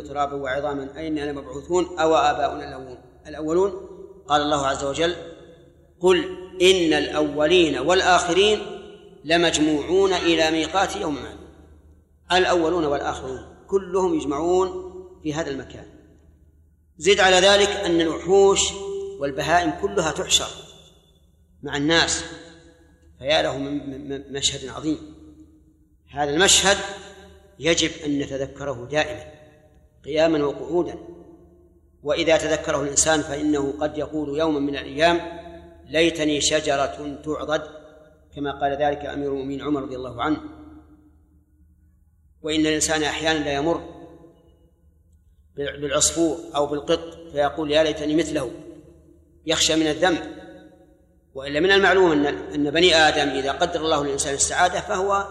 ترابا وعظاما أئنا لمبعوثون أو آباؤنا الأولون. قال الله عز وجل: قل إن الأولين والآخرين لمجموعون إلى ميقات يوم معلوم. الأولون والآخرون كلهم يجمعون في هذا المكان. زد على ذلك أن الوحوش والبهائم كلها تحشر مع الناس، فيا له من مشهد عظيم. هذا المشهد يجب أن نتذكره دائما قياما وقعودا، وإذا تذكره الإنسان فإنه قد يقول يوما من الأيام: ليتني شجرة تعضد، كما قال ذلك أمير المؤمنين عمر رضي الله عنه. وإن الإنسان أحيانا لا يمر بالعصفور أو بالقط فيقول: يا ليتني مثله، يخشى من الذنب. وإلا من المعلوم أن بني آدم إذا قدر الله للإنسان السعادة فهو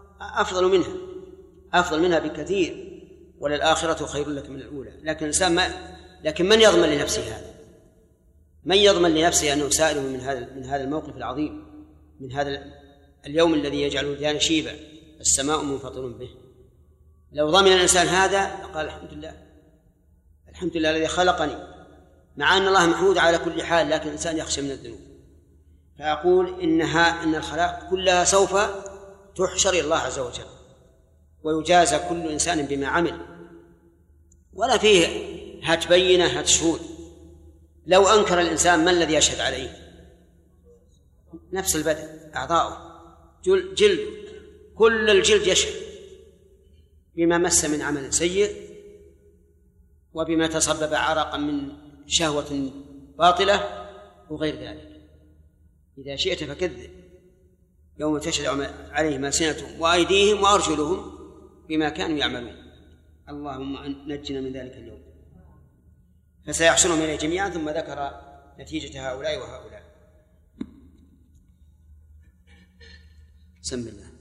أفضل منها بكثير، وللآخرة خير لك من الأولى. لكن من يضمن لنفسه هذا؟ من يضمن لنفسه أنه سائل من هذا الموقف العظيم، من هذا اليوم الذي يجعل الولدان شيبا السماء منفطر به؟ لو ضمن الإنسان هذا قال: الحمد لله الذي خلقني، مع أن الله محمود على كل حال، لكن الإنسان يخشى من الذنوب. فأقول إن الخلائق كلها سوف تحشر إلى الله عز وجل، ويجازى كل إنسان بما عمل، ولا فيه هات بينة هات شهود. لو أنكر الإنسان ما الذي يشهد عليه؟ نفس البدن، أعضاؤه، جلد، كل الجلد يشهد بما مس من عمل سيء، وبما تسبب عرقا من شهوة باطلة وغير ذلك. إذا شئت فكذب يوم تشهد عليهم ألسنتهم وأيديهم وأرجلهم بما كانوا يعملون. اللهم نجنا من ذلك اليوم. فسيحشرهم إليه جميعا، ثم ذكر نتيجة هؤلاء وهؤلاء. بسم الله.